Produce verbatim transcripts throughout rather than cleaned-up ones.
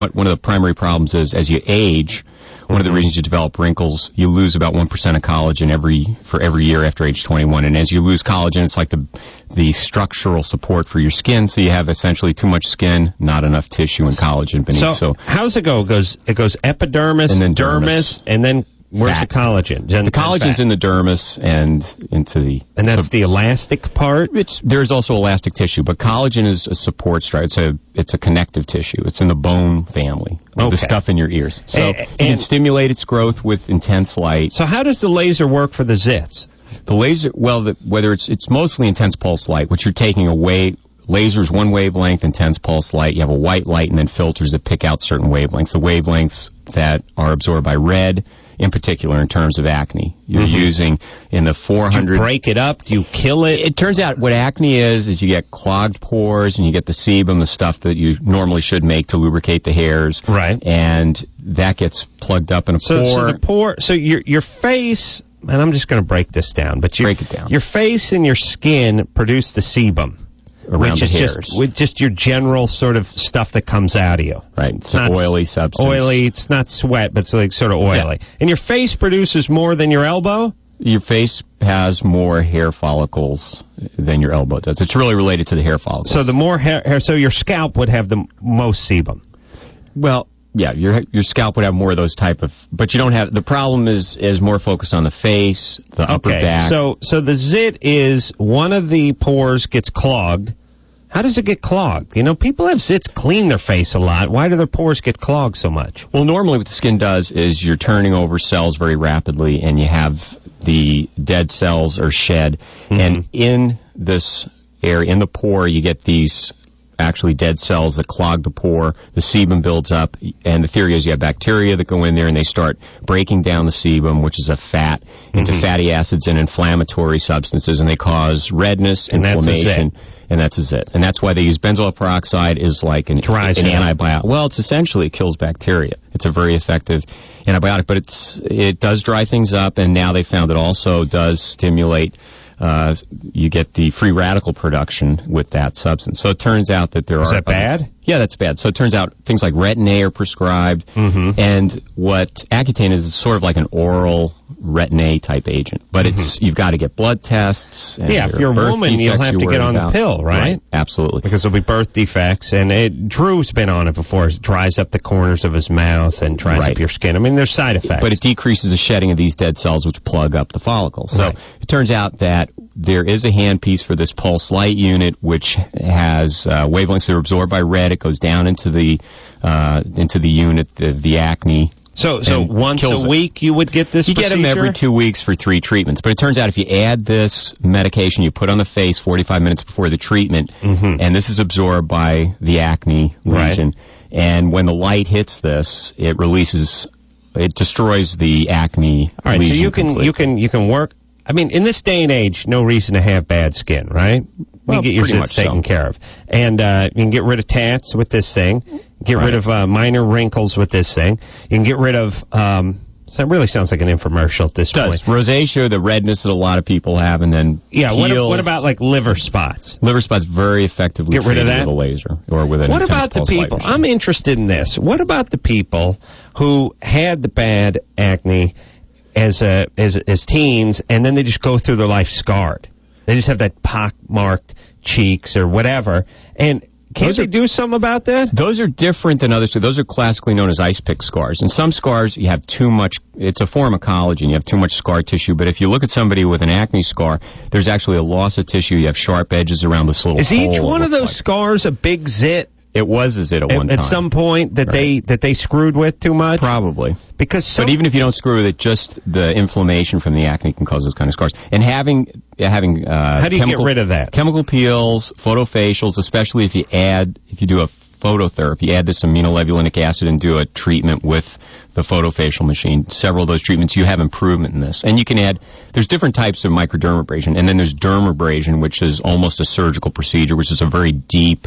One of the primary problems is as you age, one of the reasons you develop wrinkles, you lose about one percent of collagen every for every year after age twenty-one. And as you lose collagen, it's like the the structural support for your skin. So you have essentially too much skin, not enough tissue and collagen beneath. So, so how's it go? It goes, it goes epidermis, and then dermis, dermis, and then where's fat. the collagen? And, the collagen's in the dermis and into the... And that's so, the elastic part? It's, there's also elastic tissue, but collagen is a support structure. It's a, it's a connective tissue. It's in the bone family, okay. the stuff in your ears. So and, you can stimulate its growth with intense light. So how does the laser work for the zits? The laser, well, the, whether it's it's mostly intense pulse light, which you're taking away. Lasers, one wavelength, intense pulse light. You have a white light and then filters that pick out certain wavelengths. The wavelengths that are absorbed by red, in particular, in terms of acne. You're mm-hmm. using in the four hundred... Do you break it up? Do you kill it? It turns out what acne is, is you get clogged pores and you get the sebum, the stuff that you normally should make to lubricate the hairs. Right. And that gets plugged up in a so, pore. So the pore, so your, your face, and I'm just going to break this down, but your, break it down. Your face and your skin produce the sebum. Around which the is hairs. Just, with just your general sort of stuff that comes out of you. Right. It's, it's an oily substance. Oily. It's not sweat, but it's like sort of oily. Yeah. And your face produces more than your elbow? Your face has more hair follicles than your elbow does. It's really related to the hair follicles. So the more hair, hair so your scalp would have the most sebum. Well, yeah, your your scalp would have more of those type of, but you don't have, the problem is is more focused on the face, the upper okay, back. So so the zit is one of the pores gets clogged. How does it get clogged? You know, people have zits clean their face a lot. Why do their pores get clogged so much? Well, normally what the skin does is you're turning over cells very rapidly and you have the dead cells are shed. Mm-hmm. And in this area, in the pore, you get these actually dead cells that clog the pore, the sebum builds up, and the theory is you have bacteria that go in there and they start breaking down the sebum, which is a fat, into mm-hmm. fatty acids and inflammatory substances, and they cause redness, and inflammation, that's and that's a zit. And that's why they use benzoyl peroxide is like an, an antibiotic. Well, it's essentially, it kills bacteria. It's a very effective antibiotic, but it's it does dry things up, and now they found it also does stimulate Uh, you get the free radical production with that substance. So it turns out that there Is are... Is that bad? Yeah, that's bad. So it turns out things like Retin-A are prescribed, mm-hmm. and what Accutane is is sort of like an oral Retin-A type agent. But mm-hmm. it's you've got to get blood tests. And yeah, if you're a woman, you'll have to get on about. the pill, right? Right? Absolutely. Because there'll be birth defects, and it, Drew's been on it before. It dries up the corners of his mouth and dries right. up your skin. I mean, there's side effects. But it decreases the shedding of these dead cells, which plug up the follicles. So right. it turns out that there is a handpiece for this pulse light unit, which has uh, wavelengths that are absorbed by red. It goes down into the uh, into the unit, the, the acne. So, so once a it. week you would get this You procedure? get them every two weeks for three treatments. But it turns out if you add this medication you put on the face forty-five minutes before the treatment, mm-hmm. and this is absorbed by the acne lesion, right. and when the light hits this, it releases, it destroys the acne All right, lesion so you can, completely. you can, you can work. I mean, in this day and age, no reason to have bad skin, right? Well, you get your pretty zits much taken so. care of. And uh, you can get rid of tats with this thing. Get right. rid of uh, minor wrinkles with this thing. You can get rid of... Um, so it really sounds like an infomercial at this it does. point. Rosacea, the redness that a lot of people have, and then Yeah, what, peels. what about, like, liver spots? Liver spots very effectively Get rid of treated that? with a laser or with an What intense about the pulse light people? machine. I'm interested in this. What about the people who had the bad acne as uh, as as teens, and then they just go through their life scarred? They just have that pock-marked cheeks or whatever. And can't Those they are- do something about that? Those are different than others. So those are classically known as ice pick scars. And some scars, you have too much, it's a form of collagen. You have too much scar tissue. But if you look at somebody with an acne scar, there's actually a loss of tissue. You have sharp edges around this little Is hole. each it one of looks those like. scars a big zit It was a zit at one at, time. at some point that Right. they that they screwed with too much? Probably. Because some, But even if you don't screw with it, just the inflammation from the acne can cause those kind of scars. And having having uh, how do you chemical, get rid of that? Chemical peels, photofacials, especially if you add if you do a phototherapy, add this aminolevulinic acid and do a treatment with the photofacial machine. Several of those treatments, you have improvement in this. And you can add, there's different types of microdermabrasion, and then there's dermabrasion, which is almost a surgical procedure, which is a very deep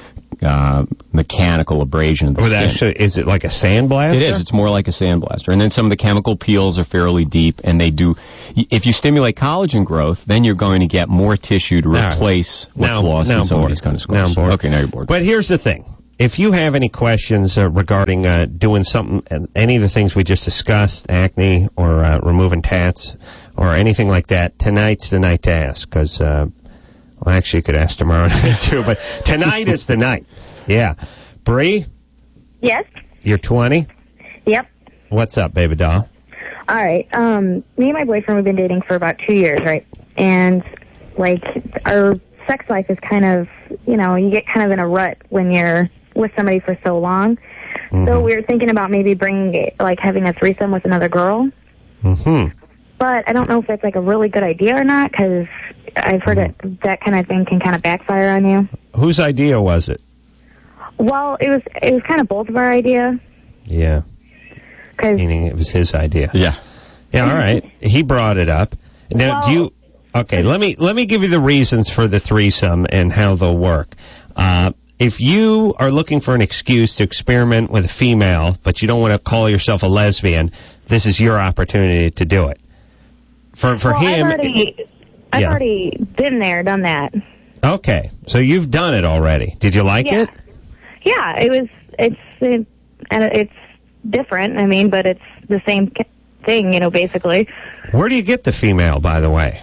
uh, mechanical abrasion of the Or skin. actually, is it like a sandblaster? It is. It's more like a sandblaster. And then some of the chemical peels are fairly deep, and they do. If you stimulate collagen growth, then you're going to get more tissue to All right. replace what's now, lost now in some bored. of these kind of scars. Now I'm bored. Okay, now you're bored. But here's the thing. if you have any questions uh, regarding uh, doing something, any of the things we just discussed, acne or uh, removing tats or anything like that, tonight's the night to ask. Because, uh, well, actually, you could ask tomorrow night too, but tonight is the night. Yeah. Bree? Yes? You're twenty? Yep. What's up, baby doll? All right. Um, me and my boyfriend, we've been dating for about two years, right? And, like, our sex life is kind of, you know, you get kind of in a rut when you're with somebody for so long. Mm-hmm. So we were thinking about maybe bringing, like, having a threesome with another girl. Mm-hmm. But I don't know if that's, like, a really good idea or not, because I've heard mm-hmm. that that kind of thing can kind of backfire on you. Whose idea was it? Well, it was it was kind of both of our idea. Yeah. Meaning it was his idea. Yeah. Yeah, all right. He brought it up. Now, well, do you... Okay, let me let me give you the reasons for the threesome and how they'll work. Uh, if you are looking for an excuse to experiment with a female, but you don't want to call yourself a lesbian, this is your opportunity to do it. For for well, him... I've already, I've yeah. already been there, done that. Okay, so you've done it already. Did you like yeah. it? Yeah, it was, it's, it, and it's different, I mean, but it's the same thing, you know, basically. Where do you get the female, by the way?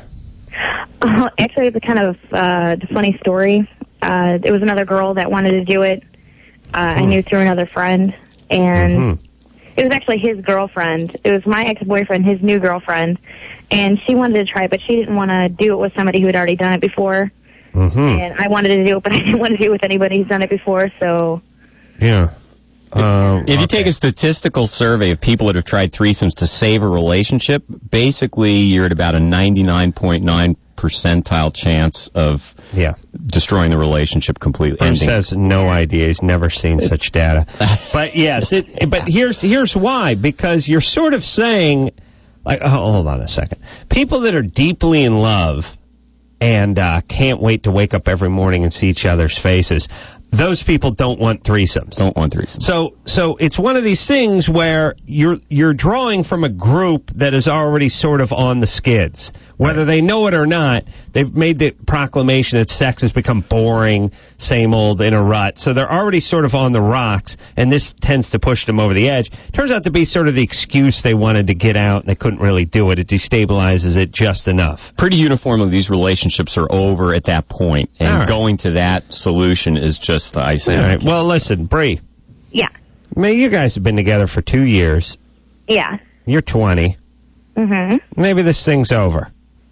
Uh, actually, it's a kind of uh, funny story. Uh, it was another girl that wanted to do it. Uh, hmm. I knew through another friend, and mm-hmm. it was actually his girlfriend. It was my ex-boyfriend, his new girlfriend, and she wanted to try it, but she didn't want to do it with somebody who had already done it before. Mm-hmm. And I wanted to do it, but I didn't want to do it with anybody who's done it before, so... Yeah. Um, if you okay. take a statistical survey of people that have tried threesomes to save a relationship, basically you're at about a ninety-nine point nine percentile chance of yeah. destroying the relationship completely. Bruce has no idea. He's never seen such data. But yes, it, but here's here's why. Because you're sort of saying, like, oh, hold on a second. People that are deeply in love and uh, can't wait to wake up every morning and see each other's faces, those people don't want threesomes. Don't want threesomes. So, so it's one of these things where you're you're drawing from a group that is already sort of on the skids. Whether they know it or not, they've made the proclamation that sex has become boring, same old, in a rut. So they're already sort of on the rocks, and this tends to push them over the edge. Turns out to be sort of the excuse they wanted to get out, and they couldn't really do it. It destabilizes it just enough. Pretty uniformly, these relationships are over at that point, and right. going to that solution is just the icing. All right. Well, listen, Bree. Yeah. I mean, you guys have been together for two years. Yeah. You're twenty. Mm-hmm. Maybe this thing's over.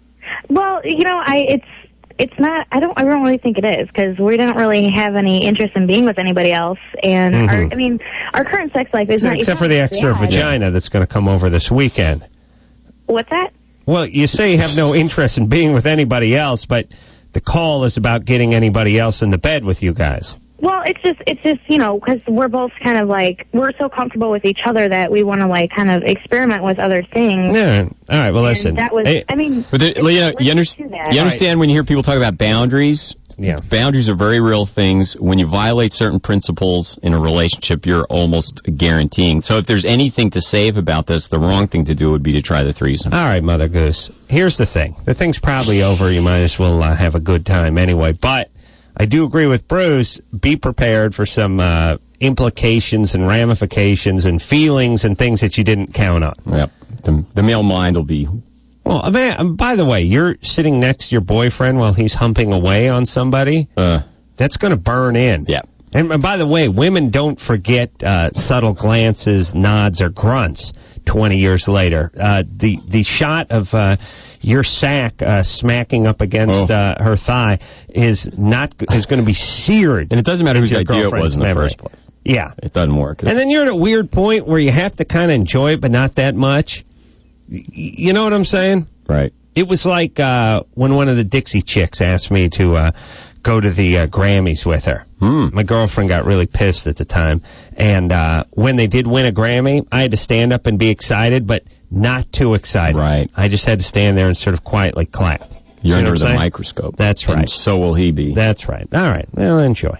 Well, you know, I it's it's not. I don't. I don't really think it is, because we don't really have any interest in being with anybody else. And mm-hmm. our, I mean, our current sex life is not except for the extra bad. vagina that's going to come over this weekend. What's that? Well, you say you have no interest in being with anybody else, but the call is about getting anybody else in the bed with you guys. Well, it's just, it's just, you know, because we're both kind of like, we're so comfortable with each other that we want to, like, kind of experiment with other things. Yeah. All right, well, listen. And that was, hey, I mean, but the, you, know, you, understand, you understand right. when you hear people talk about boundaries? Yeah. Boundaries are very real things. When you violate certain principles in a relationship, you're almost guaranteeing. So if there's anything to save about this, the wrong thing to do would be to try the threesome. All right, Mother Goose. Here's the thing. The thing's probably over. You might as well uh, have a good time anyway. But I do agree with Bruce. Be prepared for some uh, implications and ramifications and feelings and things that you didn't count on. Yep. The, the male mind will be... Well, man, by the way, you're sitting next to your boyfriend while he's humping away on somebody. Uh, That's going to burn in. Yeah. And, and by the way, women don't forget uh, subtle glances, nods, or grunts twenty years later. Uh, the, the shot of... Uh, your sack uh, smacking up against oh. uh, her thigh is not is going to be seared. And it doesn't matter whose idea it was in the memory. first place. Yeah. It doesn't work. And then you're at a weird point where you have to kind of enjoy it, but not that much. Y- you know what I'm saying? Right. It was like uh, when one of the Dixie Chicks asked me to uh, go to the uh, Grammys with her. Mm. My girlfriend got really pissed at the time. And uh, when they did win a Grammy, I had to stand up and be excited, but not too excited. Right. I just had to stand there and sort of quietly clap. You're you know under the saying? microscope. That's right. And so will he be. That's right. All right. Well, enjoy.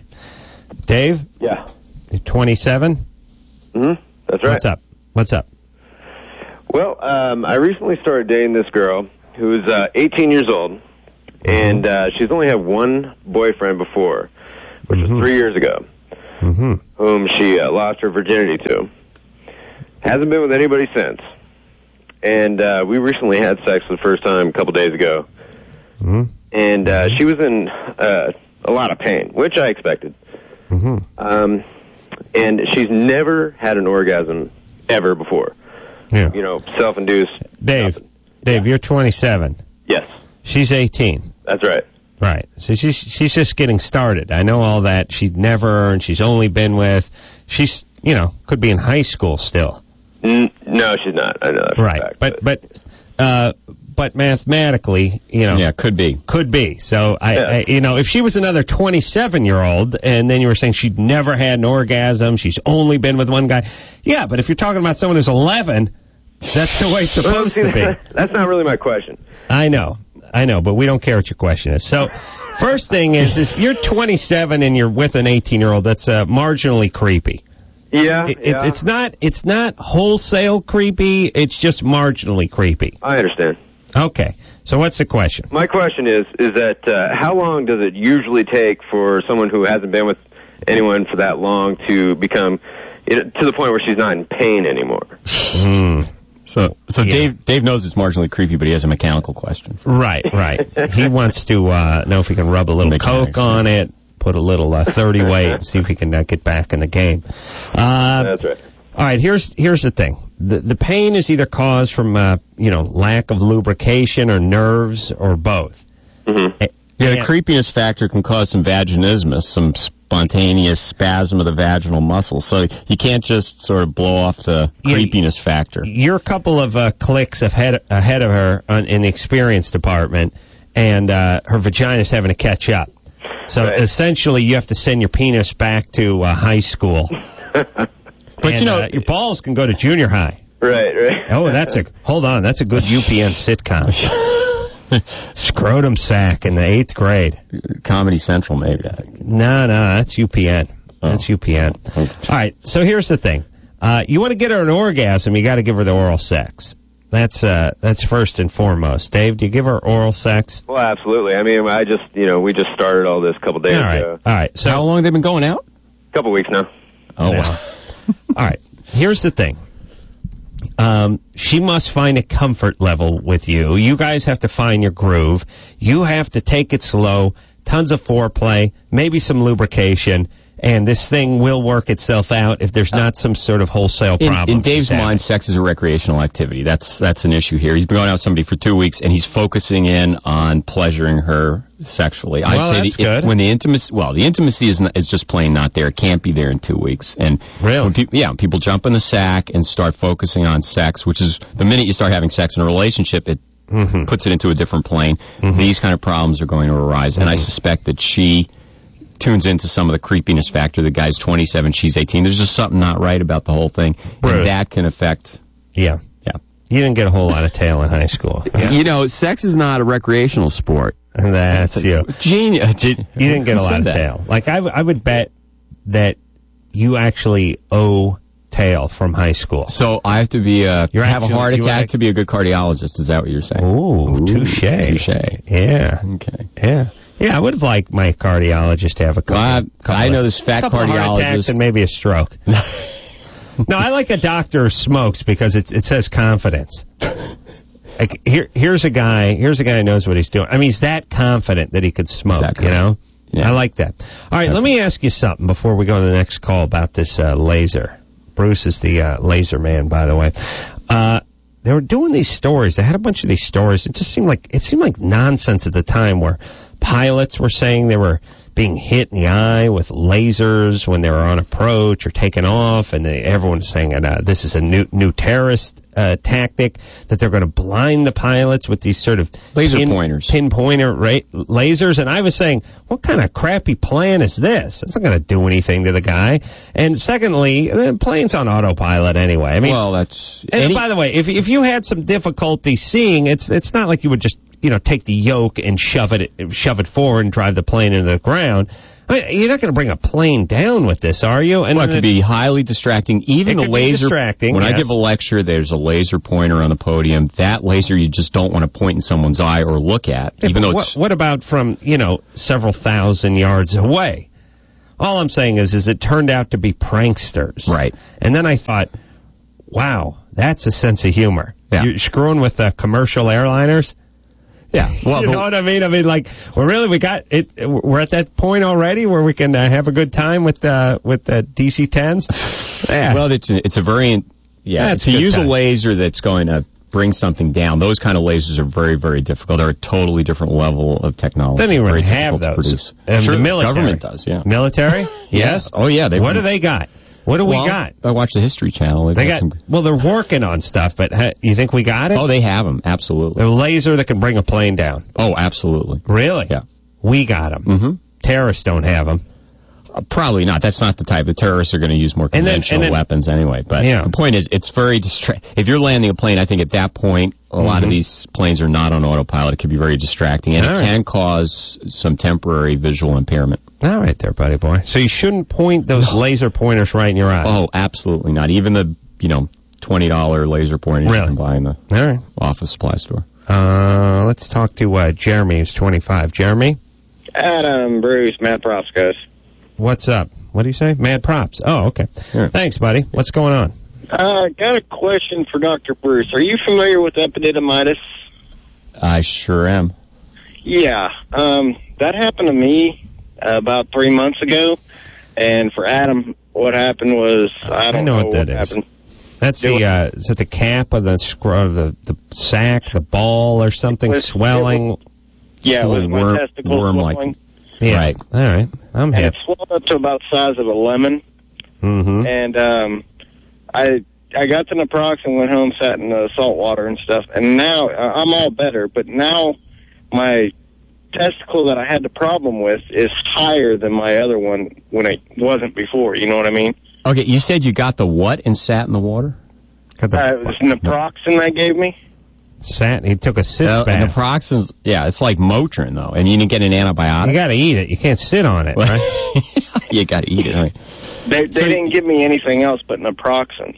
Dave? Yeah. You're twenty-seven? Mm-hmm. That's right. What's up? What's up? Well, um, I recently started dating this girl who's uh, eighteen years old, and uh, she's only had one boyfriend before, which mm-hmm. was three years ago. mm-hmm. whom she uh, lost her virginity to. Hasn't been with anybody since. And uh, we recently had sex for the first time a couple days ago. Mm-hmm. And uh, she was in uh, a lot of pain, which I expected. Mm-hmm. Um, and she's never had an orgasm ever before. Yeah. You know, self-induced. Dave, nothing. Dave, you're twenty-seven. Yes, She's eighteen. that's right. Right. So she's she's just getting started. I know all that. She'd never, and she's only been with. She's, you know, could be in high school still. N- no, she's not. I know that for a Right. fact, But but uh, but mathematically, you know, Yeah, could be. could be. So I, Yeah. I, you know, if she was another twenty-seven-year-old, and then you were saying she'd never had an orgasm, she's only been with one guy. Yeah, but if you're talking about someone who's eleven, that's the way it's Well, supposed see, to be. that's not really my question. I know, I know, but we don't care what your question is. So, first thing is, is you're twenty-seven and you're with an eighteen-year-old. That's uh, marginally creepy. Yeah, It, it's yeah, it's not it's not wholesale creepy. It's just marginally creepy. I understand. Okay, so what's the question? My question is, is that uh, how long does it usually take for someone who hasn't been with anyone for that long to become, you know, to the point where she's not in pain anymore? So, so Yeah. Dave Dave knows it's marginally creepy, but he has a mechanical question. Right, right. He wants to uh, know if he can rub a little Mechanics, coke on it, put a little uh, thirty weight, and see if he can uh, get back in the game. Uh, That's right. All right, here's here's the thing. The the pain is either caused from uh, you know, lack of lubrication or nerves or both. Mm-hmm. Eh, Yeah, the yeah. creepiness factor can cause some vaginismus, some spontaneous spasm of the vaginal muscles. So you can't just sort of blow off the Yeah, creepiness factor. You're a couple of uh, clicks ahead ahead of her on, in the experience department, and uh, her vagina's having to catch up. So Right. essentially, you have to send your penis back to uh, high school. But And, you know, uh, your balls can go to junior high. Right, right. Oh, that's a hold on. That's a good U P N sitcom. Scrotum sack in the eighth grade. Comedy Central, maybe. No, no, that's U P N. That's U P N. All right. So here's the thing. Uh, you want to get her an orgasm, you got to give her the oral sex. That's uh, that's first and foremost. Dave, do you give her oral sex? Well, absolutely. I mean, I just, you know, we just started all this a couple days All right. ago. All right. So How long have they been going out? A couple weeks now. Oh, Now. wow. All right. Here's the thing. Um, she must find a comfort level with you. You guys have to find your groove. You have to take it slow. Tons of foreplay, maybe some lubrication, and this thing will work itself out if there's not some sort of wholesale In, problem. in Dave's she's having. mind, sex is a recreational activity. That's that's an issue here. He's been going out with somebody for two weeks, and he's focusing in on pleasuring her sexually. I'd Well, say that's the, good. when the intimacy, well, the intimacy is not, is just plain not there. It can't be there in two weeks. And Really? when people, yeah, when people jump in the sack and start focusing on sex, which is the minute you start having sex in a relationship, it Mm-hmm. puts it into a different plane. These kind of problems are going to arise, and I suspect that she tunes into some of the creepiness factor. The guy's twenty-seven, she's eighteen. There's just something not right about the whole thing, Bruce. and that can affect. Yeah. Yeah, You didn't get a whole lot of tail in high school. you know, sex is not a recreational sport. That's you. Genius. You didn't get a lot of tail. Like, I, w- I would bet that you actually owe tail from high school. So I have to be a You're have actually- a heart you attack act- to be a good cardiologist. Is that what you're saying? Ooh, touche. touche. Yeah. Okay. Yeah. Yeah, I would have liked my cardiologist to have a couple, Well, I- couple I know of- this fat couple of heart attacks cardiologist- and maybe a stroke. No, I like a doctor who smokes because it, it says confidence. Like, here, here's a guy. Here's a guy who knows what he's doing. I mean, he's that confident that he could smoke. Exactly. You know, Yeah. I like that. All right, let me ask you something before we go to the next call about this uh, laser. Bruce is the uh, laser man, by the way. Uh, they were doing these stories. They had a bunch of these stories. It just seemed like it seemed like nonsense at the time, where pilots were saying they were being hit in the eye with lasers when they were on approach or taking off, and they, everyone was saying uh, this is a new new terrorist uh, tactic, that they're going to blind the pilots with these sort of Laser pin, pointers. pinpointer ra- lasers. And I was saying, what kind of crappy plan is this? It's not going to do anything to the guy. And secondly, the plane's on autopilot anyway. I mean, Well, that's and any- by the way, if if you had some difficulty seeing, it's it's not like you would just, you know, take the yoke and shove it shove it forward and drive the plane into the ground. I mean, you're not going to bring a plane down with this, are you? And Well, it could be highly distracting. Even It the could be laser. distracting, when I yes. give a lecture, there's a laser pointer on the podium. That laser you just don't want to point in someone's eye or look at, Yeah, even but though what, it's. what about from, you know, several thousand yards away? All I'm saying is, is it turned out to be pranksters. Right. And then I thought, wow, that's a sense of humor. Yeah. You're screwing with uh, commercial airliners. Yeah. Well, you the- know what I mean? I mean, like, well, really, we got it. We're at that point already where we can uh, have a good time with uh, with the D C tens. Yeah. Well, it's a, it's a very yeah. That's to good use time. a laser that's going to bring something down. Those kind of lasers are very, very difficult. They're a totally different level of technology. Doesn't even very have difficult to those. produce. And Sure, the military. government does. Yeah. Military? Yes. Oh yeah. They What do they got? What do well, we got? I watch the History Channel. They've They got. some, Well, they're working on stuff, but uh, you think we got it? oh, they have them. Absolutely. A laser that can bring a plane down. Oh, absolutely. Really? Yeah. We got them. Mm-hmm. Terrorists don't have them. Uh, probably not. That's not the type. The terrorists are going to use more And then- conventional and then- weapons anyway. But Yeah. the point is, it's very distra- If you're landing a plane, I think at that point, a lot of these planes are not on autopilot. It can be very distracting, and All it right. can cause some temporary visual impairment. All right there, buddy boy. So you shouldn't point those laser pointers right in your eye. Oh, absolutely not. Even the you know twenty dollar laser pointer Really? you can buy in the All right. office supply store. Uh, let's talk to uh, Jeremy, who's twenty-five. Jeremy, Adam, Bruce, Matt Proskos. what's up? What do you say? Mad props. Oh, okay. Yeah. Thanks, buddy. What's going on? Uh, got a question for Doctor Bruce. Are you familiar with epididymitis? I sure am. Yeah. Um, that happened to me uh, about three months ago. And for Adam, what happened was, I don't I know what that is. happened. That's It the uh, is it the cap of the scr- of the the sac, the ball, or something was- swelling? Yeah, it was Fluid my worm- testicles worm-like. swelling. Yeah. Right. All right. I'm And hip. it swelled up to about the size of a lemon. Mm-hmm. And um, I I got to naproxen, went home, sat in the salt water and stuff, and now uh, I'm all better. But now my testicle that I had the problem with is higher than my other one when it wasn't before. You know what I mean? Okay, you said you got the what and sat in the water? Got the Uh, it was naproxen they gave me. sat. He took a sitz Uh, and bath. naproxen's, yeah, it's like Motrin though, and you didn't get an You antibiotic. got to eat it. You can't sit on it, right? You got to eat it. Right? They they So- didn't give me anything else but naproxen.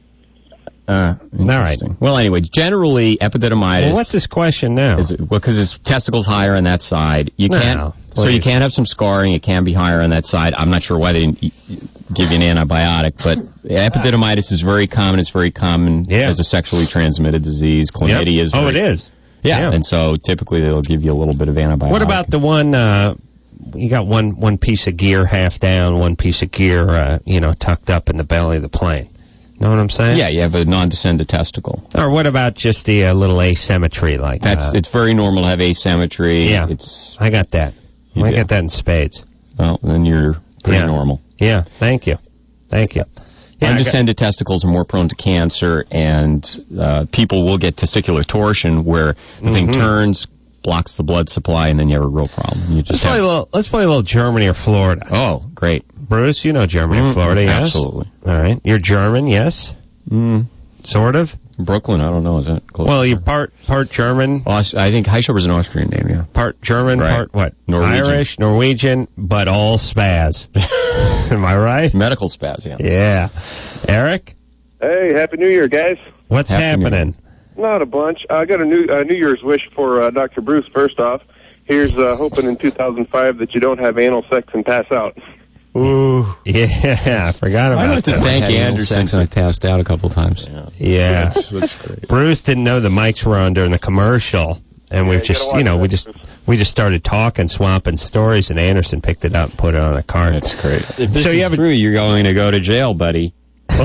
Uh, interesting. Well, anyway, generally epididymitis. Well, what's his question now? Is it, well, because his testicles higher on that side. You No, can't. So you please. can have some scarring. It can be higher on that side. I'm not sure why they didn't e- give you an antibiotic, but epididymitis is very common. It's very common Yeah. as a sexually transmitted disease. Yep. Chlamydia is. Oh, very- it is. Yeah. Yeah. And so typically they'll give you a little bit of antibiotic. What about the one? Uh, you got one one piece of gear half down, one piece of gear, uh, you know, tucked up in the belly of the plane. Know what I'm saying? Yeah, you have a non-descended testicle. Or what about just the uh, little asymmetry? Like That's uh, it's very normal to have asymmetry. Yeah. It's I got that. You I do. got that in spades. well, then you're pretty Yeah. normal. Yeah. Thank you. Thank you. Yeah, I got- Undescended testicles are more prone to cancer, and uh, people will get testicular torsion where the thing Mm-hmm. turns, blocks the blood supply, and then you have a real problem. You let's just play a have, little. Let's play a little Germany or Florida. oh, great. Bruce, you know Germany or Mm, Florida, yes? absolutely. All right. You're German, yes? Mm, Sort of. Brooklyn, I don't know. Is that close? Well, to you're part part German, Aus- I think Heischober's an Austrian name, yeah. part German, Right. part what? Norwegian. Irish, Norwegian, but all spaz. Am I right? Medical spaz, yeah. Yeah. Eric, Hey, Happy New Year, guys. what's Happy New happening? Not a bunch. I got a new uh, New Year's wish for uh, Doctor Bruce. First off, here's uh, hoping in two thousand five that you don't have anal sex and pass out. Ooh. Yeah, I forgot I about have to that. thank had anal Anderson. sex and I passed out a couple times. Yeah. That's great. Bruce didn't know the mics were on during the commercial, and we've you gotta just, watch you know, we that, just Bruce. we just started talking, swapping stories, and Anderson picked it up and put it on a card. That's great. If this So you is have a- true, you're going to go to jail, buddy.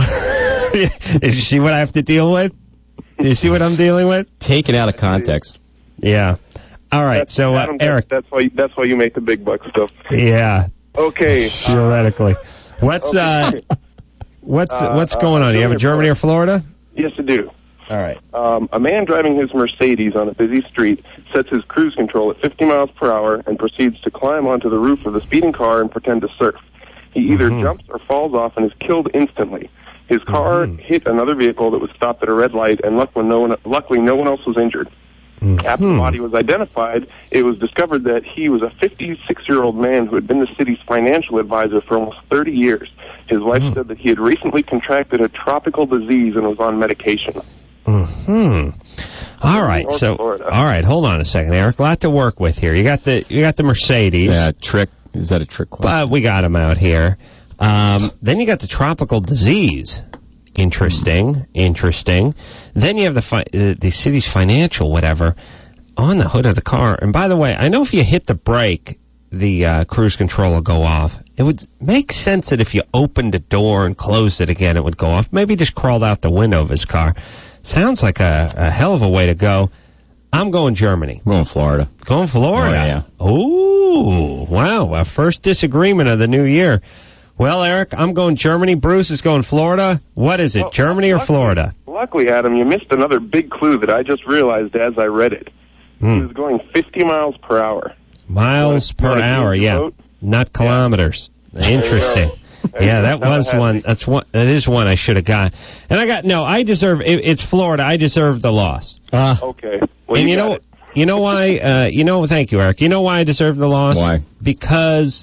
Did you see what I have to deal with? Do you see what I'm dealing with? Taken out of context. Yeah. All right. That's- So, uh, Adam, that's- Eric. that's why that's why you make the big bucks. Stuff. Yeah. Okay. Theoretically, what's uh, what's Uh, what's uh, going on? Do you have a Germany or Florida? Yes, I do. All right. Um, a man driving his Mercedes on a busy street sets his cruise control at fifty miles per hour and proceeds to climb onto the roof of the speeding car and pretend to surf. He either Mhm. jumps or falls off and is killed instantly. His car Mhm. hit another vehicle that was stopped at a red light, and luckily no one, luckily no one else was injured. After the body was identified, it was discovered that he was a fifty-six-year-old man who had been the city's financial advisor for almost thirty years. His wife said that he had recently contracted a tropical disease and was on medication. Hmm. All right. North So, Florida. all right. Hold on a second, Eric. A lot to work with here. You got the you got the Mercedes. Yeah, trick Is that a trick question? But we got him out here. Um, then you got the tropical disease. Interesting, interesting. Then you have the fi- uh, the city's financial whatever on the hood of the car. And by the way, I know if you hit the brake, the uh, cruise control will go off. It would make sense that if you opened the door and closed it again, it would go off. Maybe just crawled out the window of his car. Sounds like a, a hell of a way to go. I'm going Germany. I'm going Florida. Going Florida. Oh, yeah. Ooh, wow. Our first disagreement of the new year. Well, Eric, I'm going Germany. Bruce is going Florida. What is it, Well, Germany or luckily- Florida? Luckily, Adam, you missed another big clue that I just realized as I read it. Hmm. He was going fifty miles per hour. Miles You wanna- per you wanna hour, change the yeah. vote? Not kilometers. Interesting. There Yeah, you that go. Now was it has one. me. That's one. That is one I should have got. And I got no. I deserve. It, it's Florida. I deserve the loss. Uh, Okay. Well, and you, got know, it. you know why? Uh, you know. Thank you, Eric. You know why I deserve the loss? Why? Because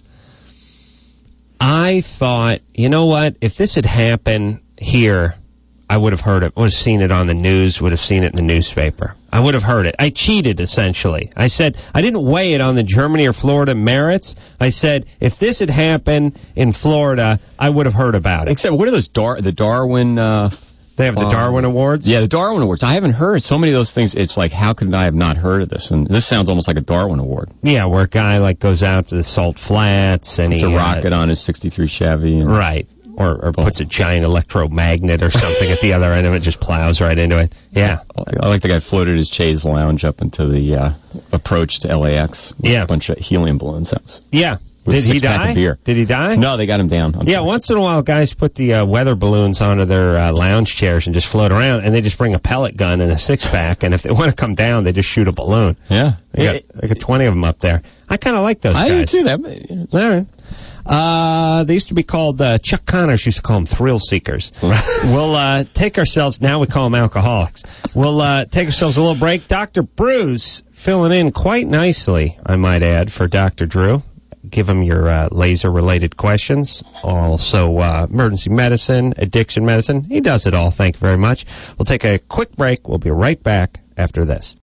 I thought, you know what? If this had happened here, I would have heard it. Would have seen it on the news. Would have seen it in the newspaper. I would have heard it. I cheated, essentially. I said, I didn't weigh it on the Germany or Florida merits. I said, if this had happened in Florida, I would have heard about it. except, what are those, Dar- the Darwin... Uh, They have the um, Darwin Awards? Yeah, the Darwin Awards. I haven't heard so many of those things. It's like, how could I have not heard of this? And this sounds almost like a Darwin Award. Yeah, where a guy, like, goes out to the Salt Flats and It's he... a uh, rocket on his sixty-three Chevy. And, Right. Or, or puts a giant electromagnet or something at the other end of it, just plows right into it. Yeah. I like the guy floated his chaise lounge up into the uh, approach to L A X. with Yeah. A bunch of helium balloons. That was, Yeah. with Did a he six-pack die? of beer. Did he die? No, they got him down. Yeah, once in a while, guys put the uh, weather balloons onto their uh, lounge chairs and just float around, and they just bring a pellet gun and a six-pack, and if they want to come down, they just shoot a balloon. Yeah. They got, they got twenty of them up there. I kind of like those I guys. do too. That, All right. Uh, they used to be called, uh, Chuck Connors used to call them thrill seekers. We'll uh, take ourselves, now we call them alcoholics. We'll uh, take ourselves a little break. Doctor Bruce filling in quite nicely, I might add, for Doctor Drew. Give him your uh, laser-related questions. Also, uh, emergency medicine, addiction medicine. He does it all. Thank you very much. We'll take a quick break. We'll be right back after this.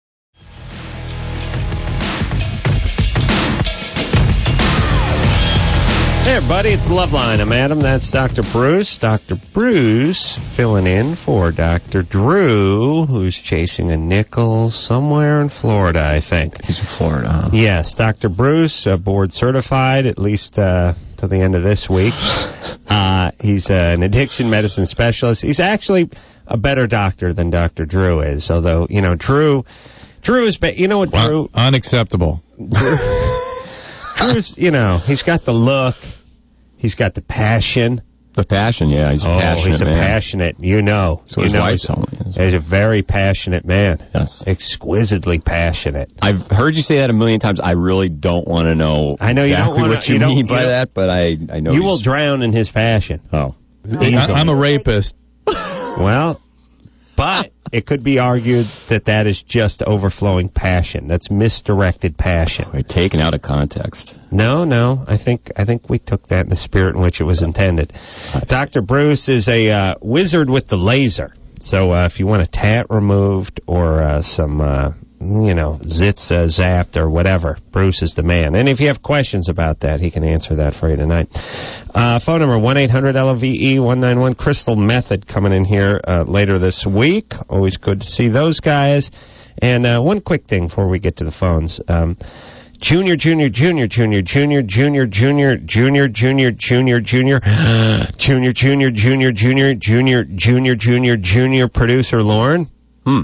Hey, everybody, it's Loveline. I'm Adam. That's Doctor Bruce. Doctor Bruce filling in for Doctor Drew, who's chasing a nickel somewhere in Florida, I think. he's in Florida, huh? Yes, Doctor Bruce, uh, board certified, at least uh, to the end of this week. Uh, he's uh, an addiction medicine specialist. He's actually a better doctor than Doctor Drew is, although, you know, Drew... Drew is... Ba- you know what, Drew... Unacceptable. Drew's, you know, he's got the look, he's got the passion. The passion, yeah. He's a Oh, passionate he's a man. passionate, you know. So you his know, wife he's, told me. he's a very passionate man. Yes. Exquisitely passionate. I've heard you say that a million times. I really don't want to know I know you don't exactly wanna- what you, you don't- mean by you don't- that, but I, I know You he's- will drown in his passion. Oh. Easily. I, I'm a rapist. Well, but it could be argued that that is just overflowing passion. That's misdirected passion. Wait, taken out of context. No, no. I think I think we took that in the spirit in which it was intended. Doctor Bruce is a uh, wizard with the laser. So uh, if you want a tat removed or uh, some, uh, you know, zits uh, zapped or whatever, Bruce is the man. And if you have questions about that, he can answer that for you tonight. Uh, phone number one eight hundred L O V E one nine one. Crystal Method coming in here uh, later this week. Always good to see those guys. And uh, one quick thing before we get to the phones. Um, Junior, junior, junior, junior, junior, junior, junior, junior, junior, junior, junior, junior, junior, junior, junior, junior, junior, junior, junior producer Lauren. Hmm.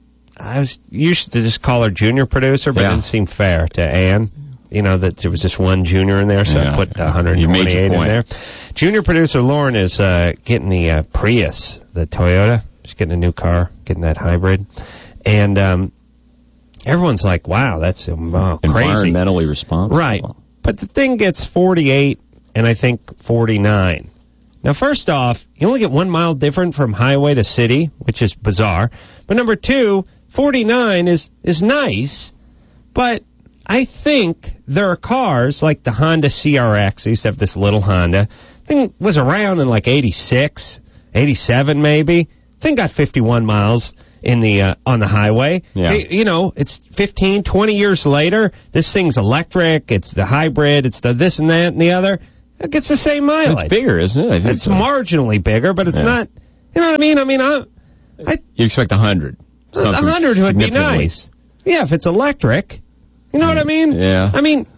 I was used to just call her junior producer, but Yeah. it didn't seem fair to Ann. You know, that there was just one junior in there, so Yeah, I put yeah. one You made your twenty-eight in point. there. Junior producer Lauren is uh, getting the uh, Prius, the Toyota. She's getting a new car, getting that hybrid. And um, everyone's like, wow, that's um, oh, crazy. Environmentally responsible. Right. But the thing gets forty-eight and I think forty-nine. Now, first off, you only get one mile different from highway to city, which is bizarre. But number two, forty-nine is, is nice, but I think there are cars like the Honda C R X. I used to have this little Honda. Thing was around in like eighty-six, eighty-seven maybe. Thing got fifty-one miles. in the uh, on the highway. Yeah. Hey, you know, it's fifteen, twenty years later. This thing's electric. It's the hybrid. It's the this and that and the other. It gets the same mileage. It's bigger, isn't it? I think It's so. marginally bigger, but it's Yeah. not. You know what I mean? I mean, I, I You expect a hundred. a hundred would be nice. Yeah, if it's electric. You know what I mean? Yeah. I mean,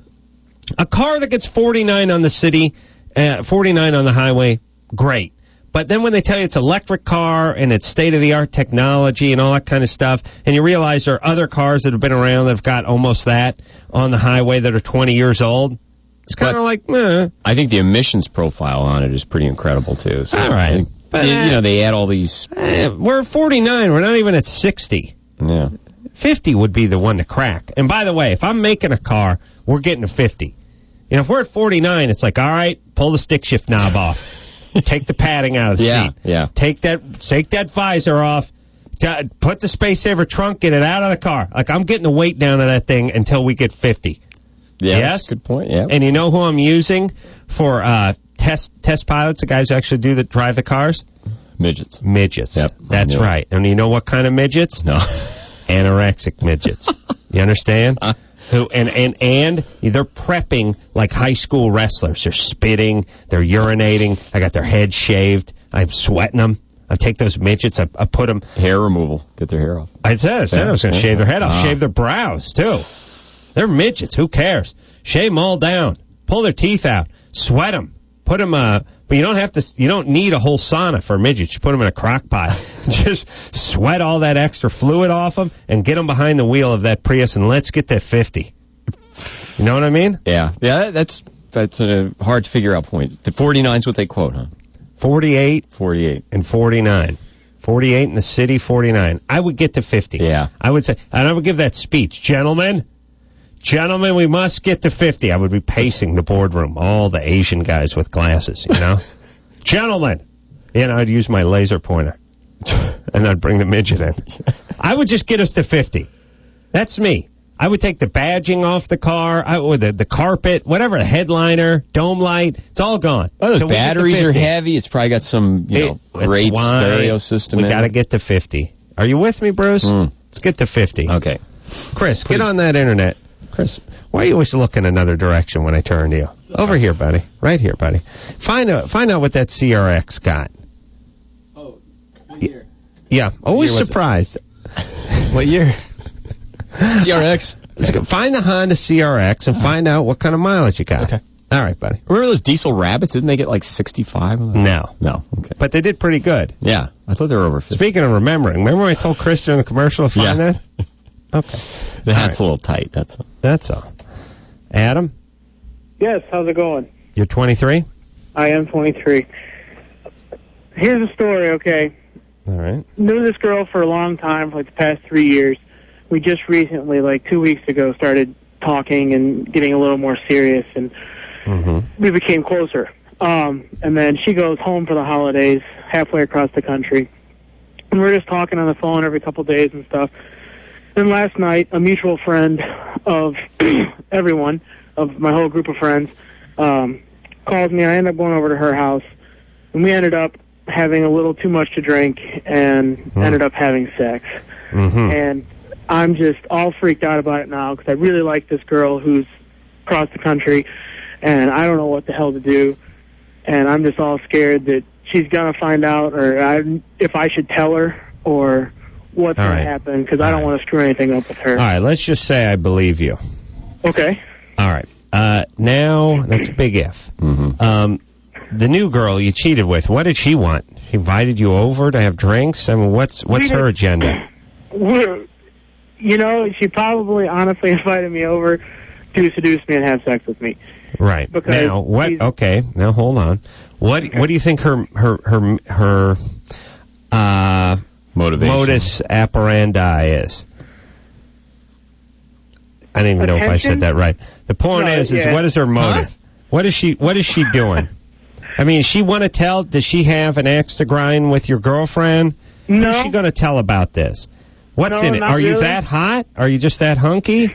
a car that gets forty-nine on the city, uh, forty-nine on the highway, great. But then when they tell you it's an electric car and it's state-of-the-art technology and all that kind of stuff, and you realize there are other cars that have been around that have got almost that on the highway that are twenty years old, it's kind of like, eh. I think the emissions profile on it is pretty incredible, too. So All right. I think, But, you, uh, you know, they add all these... Eh, we're forty-nine. We're not even at sixty. Yeah. fifty would be the one to crack. And by the way, if I'm making a car, we're getting a fifty. You know, if we're at forty-nine, it's like, all right, pull the stick shift knob off. Take the padding out of the Yeah, seat. yeah. Take that take that visor off. T- put the Space Saver trunk, get it out of the car. Like, I'm getting the weight down of that thing until we get fifty. Yeah, Yes? that's a good point, yeah. And you know who I'm using for uh, test test pilots, the guys who actually do the drive the cars? Midgets. Midgets. Yep. That's I knew it. right. And you know what kind of midgets? No. Anorexic midgets. You understand? Who and, and and they're prepping like high school wrestlers. They're spitting, they're urinating. I got their heads shaved. I'm sweating them. I take those midgets. I, I put them. Hair removal. Get their hair off. I said, I said I was going to Yeah. shave their head off. Ah. Shave their brows too. They're midgets. Who cares? Shave them all down. Pull their teeth out. Sweat them. Put them. Uh, but you don't have to. You don't need a whole sauna for midgets. You put them in a crock pot. Just sweat all that extra fluid off them and get them behind the wheel of that Prius and let's get to fifty. You know what I mean? Yeah. Yeah, that- that's that's a hard to figure out point. The forty-nine's what they quote, huh? forty-eight forty-eight. and forty-nine. forty-eight in the city, forty-nine. I would get to fifty. Yeah. I would say, and I would give that speech. Gentlemen, gentlemen, we must get to fifty. I would be pacing the boardroom, all the Asian guys with glasses, you know? Gentlemen. You know, I'd use my laser pointer. And I'd bring the midget in. I would just get us to fifty. That's me. I would take the badging off the car, I, or the, the carpet, whatever, the headliner, dome light, it's all gone. Oh, those So we get to batteries are fifty. heavy. It's probably got some, you know, It- great it's why stereo system We in got to it. get to fifty. Are you with me, Bruce? Let's get to fifty. Okay. Chris, get on that internet. Chris, why are you always looking another direction when I turn to you? Over here, buddy. Right here, buddy. Find out, find out what that C R X got. Oh, what year? Yeah, always year was it? surprised. What year? C R X. Find the Honda C R X and find out what kind of mileage you got. Okay. All right, buddy. Remember those diesel rabbits? Didn't they get like sixty-five? No. No. Okay. But they did pretty good. Yeah. I thought they were over fifty. Speaking of remembering, remember when I told Chris during the commercial to find Yeah. that? Okay. The hat's All a little tight. That's all. That's all. Adam, Yes, how's it going? you're twenty-three? I am twenty-three. Here's a story, okay? All right. Knew this girl for a long time, for like the past three years. We just recently, like two weeks ago, started talking and getting a little more serious, and Mm-hmm. we became closer. Um, and then she goes home for the holidays, halfway across the country. And we're just talking on the phone every couple days and stuff. Then last night, a mutual friend of everyone, of my whole group of friends, um, called me. I ended up going over to her house, and we ended up having a little too much to drink and Hmm. ended up having sex. Mm-hmm. And I'm just all freaked out about it now because I really like this girl who's across the country, and I don't know what the hell to do. And I'm just all scared that she's going to find out, or I, if I should tell her, or what's All going right. to happen, because I don't right. want to screw anything up with her. All right, let's just say I believe you. Okay. All right. Uh, now, that's a big if. Mm-hmm. Um, the new girl you cheated with, what did she want? She invited you over to have drinks? I mean, what's what's We her did- agenda? We're, you know, she probably honestly invited me over to seduce me and have sex with me. Right. Because Now, what? she's- Okay, now hold on. What What do you think her her her her uh, Motivation. modus operandi is? I don't even know if I Attention? said that right. The point No, is, is yeah. what is her motive? What is she What is she doing? I mean, she want to tell? Does she have an axe to grind with your girlfriend? No. Who's she going to tell about this? What's No, in it? not Are you really. that hot? Are you just that hunky?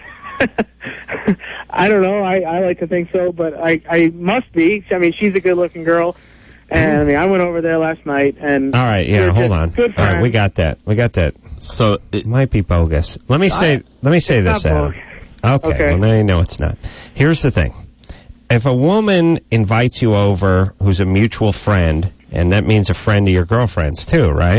I don't know. I, I like to think so, but I, I must be. I mean, she's a good-looking girl, and I mean, I went over there last night, and All right, yeah, we're hold just on. Good All right, we friends. got that. We got that. So it might be bogus. Let me say. I, let me say it's this, not Adam. bogus. Okay, Okay. well, now you know it's not. Here's the thing. If a woman invites you over who's a mutual friend, and that means a friend of your girlfriend's too, right?